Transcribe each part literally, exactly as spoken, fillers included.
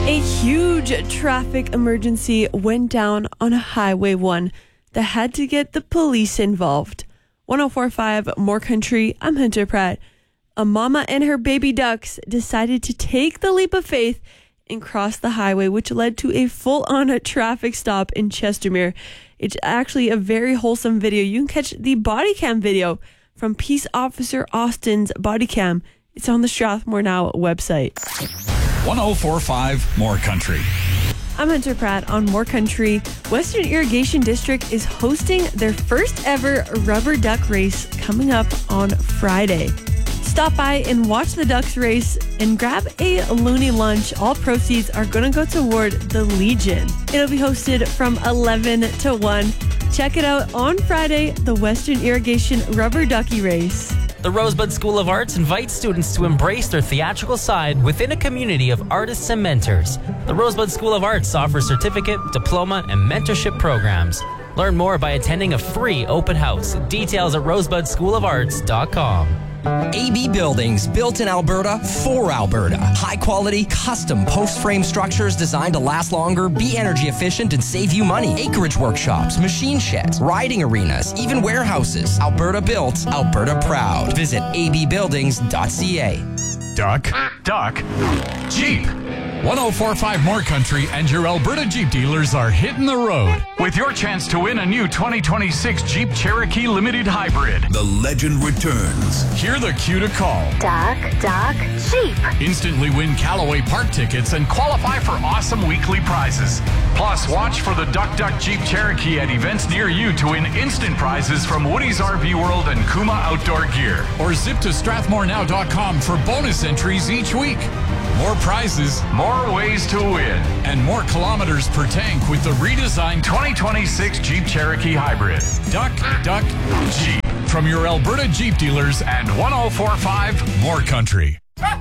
A huge traffic emergency went down on Highway one that had to get the police involved. one oh four point five More Country, I'm Hunter Pratt. A mama and her baby ducks decided to take the leap of faith and cross the highway, which led to a full-on traffic stop in Chestermere. It's actually a very wholesome video. You can catch the body cam video from Peace Officer Austin's body cam. It's on the Strathmore Now website. one oh four point five More Country. I'm Hunter Pratt on More Country. Western Irrigation District is hosting their first ever rubber duck race coming up on Friday. Stop by and watch the ducks race and grab a loony lunch. All proceeds are going to go toward the Legion. It'll be hosted from eleven to one. Check it out on Friday, the Western Irrigation Rubber Ducky Race. The Rosebud School of Arts invites students to embrace their theatrical side within a community of artists and mentors. The Rosebud School of Arts offers certificate, diploma, and mentorship programs. Learn more by attending a free open house. Details at rosebud school of arts dot com. A B Buildings, built in Alberta for Alberta. High quality, custom post frame structures designed to last longer, be energy efficient, and save you money. Acreage workshops, machine sheds, riding arenas, even warehouses. Alberta built, Alberta proud. Visit a b buildings dot c a. Duck, duck, Jeep. one oh four point five More Country and your Alberta Jeep dealers are hitting the road with your chance to win a new twenty twenty-six Jeep Cherokee Limited Hybrid. The legend returns. Hear the cue to call. Duck, duck, Jeep. Instantly win Callaway Park tickets and qualify for awesome weekly prizes. Plus, watch for the Duck Duck Jeep Cherokee at events near you to win instant prizes from Woody's R V World and Kuma Outdoor Gear. Or zip to strathmore now dot com for bonus entries each week. More prizes, more ways to win, and more kilometers per tank with the redesigned twenty twenty-six Jeep Cherokee Hybrid. Duck, duck, Jeep. From your Alberta Jeep dealers and one oh four point five More Country.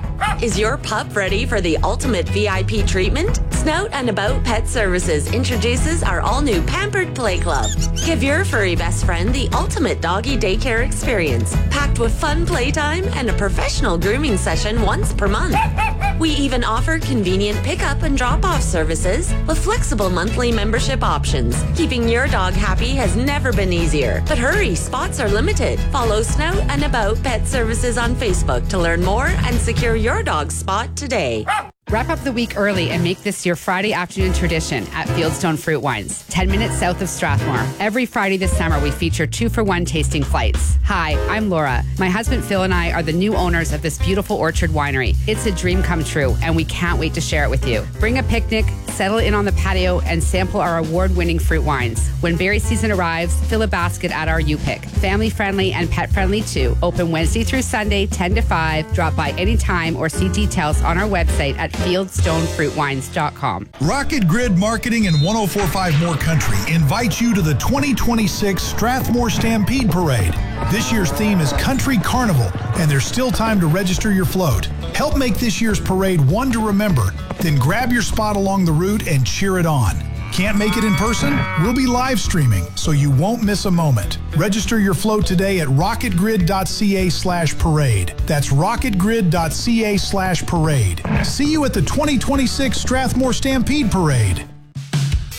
Is your pup ready for the ultimate V I P treatment? Snout and About Pet Services introduces our all-new Pampered Play Club. Give your furry best friend the ultimate doggy daycare experience, packed with fun playtime and a professional grooming session once per month. We even offer convenient pickup and drop-off services with flexible monthly membership options. Keeping your dog happy has never been easier. But hurry, spots are limited. Follow Snout and About Pet Services on Facebook to learn more and secure your dog's spot today. Wrap up the week early and make this your Friday afternoon tradition at Fieldstone Fruit Wines, ten minutes south of Strathmore. Every Friday this summer, we feature two-for-one tasting flights. Hi, I'm Laura. My husband Phil and I are the new owners of this beautiful orchard winery. It's a dream come true, and we can't wait to share it with you. Bring a picnic, settle in on the patio, and sample our award-winning fruit wines. When berry season arrives, fill a basket at our U-Pick. Family-friendly and pet-friendly too. Open Wednesday through Sunday, ten to five. Drop by anytime or see details on our website at fieldstone fruit wines dot com. Rocket Grid Marketing and one oh four point five More Country invites you to the twenty twenty-six Strathmore Stampede Parade. This year's theme is Country Carnival, and there's still time to register your float. Help make this year's parade one to remember, then grab your spot along the route and cheer it on. Can't make it in person? We'll be live streaming, so you won't miss a moment. Register your float today at rocketgrid dot c a slash parade. That's rocketgrid dot c a slash parade. See you at the twenty twenty-six Strathmore Stampede Parade.